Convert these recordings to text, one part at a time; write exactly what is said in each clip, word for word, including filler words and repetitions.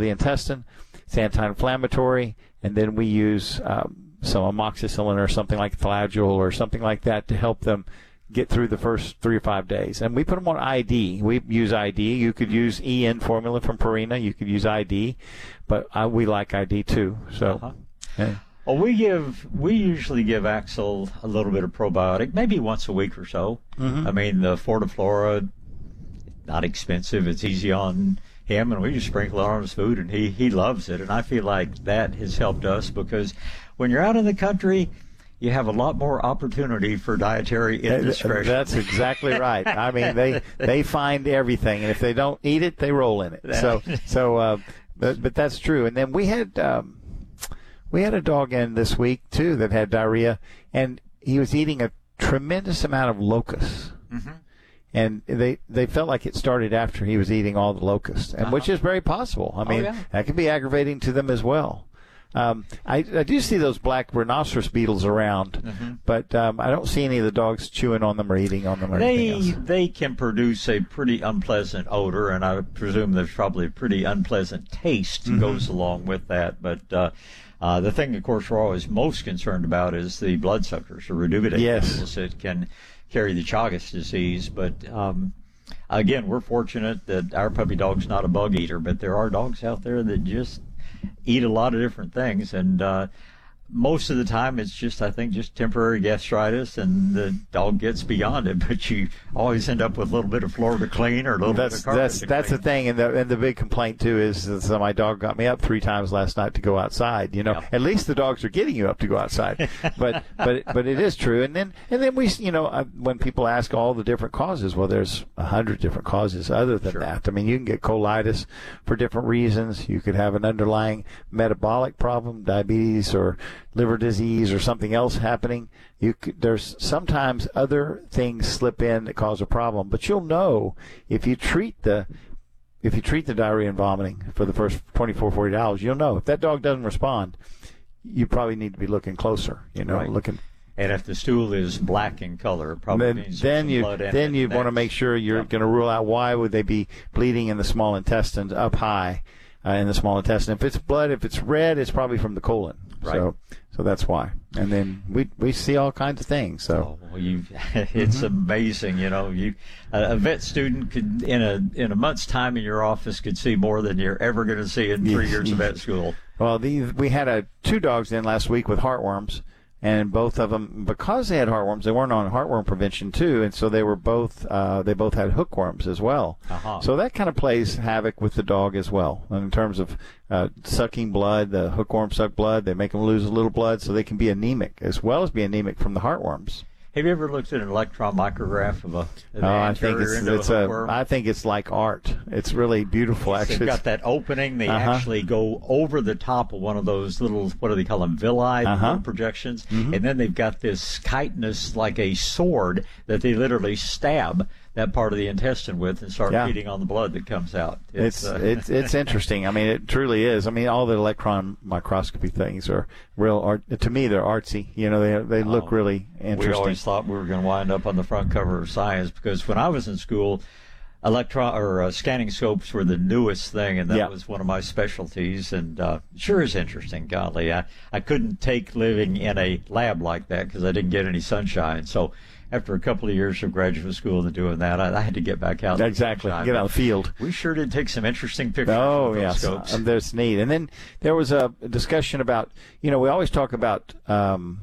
the intestine. It's anti-inflammatory, and then we use um, some amoxicillin or something like Flagyl or something like that to help them get through the first three or five days. And we put them on I D. We use I D. You could use E N formula from Purina. You could use I D, but uh, we like I D too. So, uh-huh. yeah. Well, we give we usually give Axel a little bit of probiotic, maybe once a week or so. Mm-hmm. I mean, the Fortiflora, not expensive. It's easy on him, and we just sprinkle it on his food, and he he loves it. And I feel like that has helped us because when you're out in the country, you have a lot more opportunity for dietary indiscretion. That's exactly right. I mean, they they find everything, and if they don't eat it, they roll in it. So, so, uh, but, but that's true. And then we had um, we had a dog in this week too that had diarrhea, and he was eating a tremendous amount of locusts. Mm-hmm. And they, they felt like it started after he was eating all the locusts, and uh-huh. which is very possible. I mean, oh, yeah. that can be aggravating to them as well. Um, I, I do see those black rhinoceros beetles around, mm-hmm. but um, I don't see any of the dogs chewing on them or eating on them or they, anything else. They can produce a pretty unpleasant odor, and I presume there's probably a pretty unpleasant taste mm-hmm. goes along with that. But uh, uh, the thing, of course, we're always most concerned about is the bloodsuckers or reduvidate yes. animals that can carry the Chagas disease. But um, again, we're fortunate that our puppy dog's not a bug eater, but there are dogs out there that just eat a lot of different things, and uh, most of the time it's just, I think, just temporary gastritis, and the dog gets beyond it. But you always end up with a little bit of floor to clean or a little that's, bit of carpet That's to that's clean. the thing, and the and the big complaint too is that my dog got me up three times last night to go outside. You know, yeah. At least the dogs are getting you up to go outside. but but but it is true. And then and then we, you know, uh, when people ask all the different causes, well, there's a hundred different causes other than sure. that. I mean, you can get colitis for different reasons. You could have an underlying metabolic problem, diabetes or liver disease or something else happening. You could, there's sometimes other things slip in that cause a problem, but you'll know if you treat the if you treat the diarrhea and vomiting for the first twenty-four, forty hours, you'll know if that dog doesn't respond, you probably need to be looking closer. You know, right. looking. And if the stool is black in color, it probably then, means then some you blood in then it. you want to make sure you're yeah. going to rule out why would they be bleeding in the small intestines up high uh, in the small intestine. If it's blood, if it's red, it's probably from the colon. Right. So, so that's why. And then we we see all kinds of things. So oh, well, you, it's mm-hmm. amazing. You know, you a, a vet student could in a in a month's time in your office could see more than you're ever going to see in three years of vet school. Well, these we had a two dogs in last week with heartworms. And both of them, because they had heartworms, they weren't on heartworm prevention too, and so they were both uh, they both had hookworms as well. Uh-huh. So that kind of plays havoc with the dog as well in terms of uh, sucking blood. The hookworms suck blood; they make them lose a little blood, so they can be anemic as well as be anemic from the heartworms. Have you ever looked at an electron micrograph of a? Of oh, I think it's, it's a. a I think it's like art. It's really beautiful. Actually, they've got that opening. They uh-huh. actually go over the top of one of those little. What do they call them? Villi uh-huh. projections. Mm-hmm. And then they've got this chitinous, like a sword, that they literally stab that part of the intestine with and start yeah. feeding on the blood that comes out. It's it's, uh, it's, it's interesting. I mean, it truly is. I mean, all the electron microscopy things are real art. To me, they're artsy. You know, they they look oh, really interesting. We always thought we were going to wind up on the front cover of Science because when I was in school, electron or uh, scanning scopes were the newest thing, and that yeah. was one of my specialties. And uh, sure is interesting. Golly, I I couldn't take living in a lab like that because I didn't get any sunshine. So after a couple of years of graduate school and doing that, I, I had to get back out. Exactly, get out of the field. We sure did take some interesting pictures. Oh, of those yes, scopes. um, that's neat. And then there was a discussion about, you know, we always talk about um,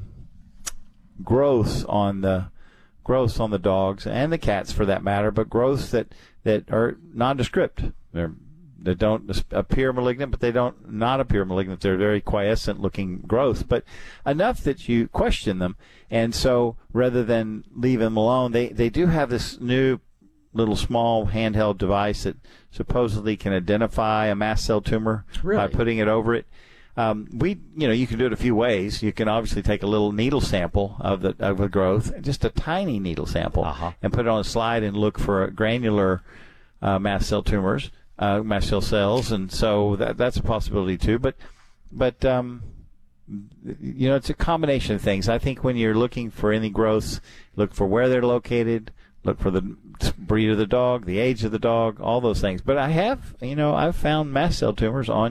growth on the growths on the dogs and the cats for that matter, but growths that, that are nondescript. They're They don't appear malignant, but they don't not appear malignant. They're very quiescent-looking growth, but enough that you question them. And so rather than leave them alone, they, they do have this new little small handheld device that supposedly can identify a mast cell tumor really? by putting it over it. Um, we, you know, you can do it a few ways. You can obviously take a little needle sample of the of the growth, just a tiny needle sample, uh-huh. and put it on a slide and look for granular uh, mast cell tumors. Uh, mast cell cells, and so that that's a possibility too. But, but um, you know, it's a combination of things. I think when you're looking for any growths, look for where they're located, look for the breed of the dog, the age of the dog, all those things. But I have, you know, I've found mast cell tumors on